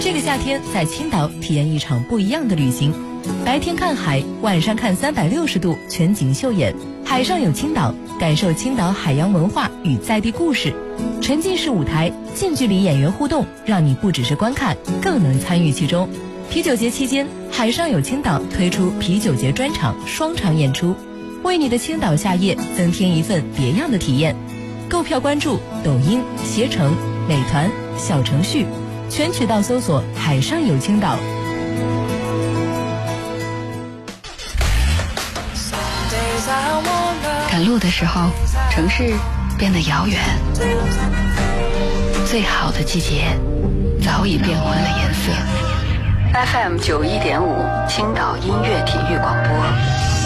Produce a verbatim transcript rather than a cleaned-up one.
这个夏天在青岛体验一场不一样的旅行，白天看海，晚上看三百六十度全景秀演，海上有青岛，感受青岛海洋文化与在地故事。沉浸式舞台，近距离演员互动，让你不只是观看，更能参与其中。啤酒节期间，海上有青岛推出啤酒节专场双场演出，为你的青岛夏夜增添一份别样的体验。购票关注抖音、携程、美团、小程序，全渠道搜索海上有青岛。 赶路的时候，城市变得遥远，最好的季节早已变换了颜色。F M 九一点五，青岛音乐体育广播。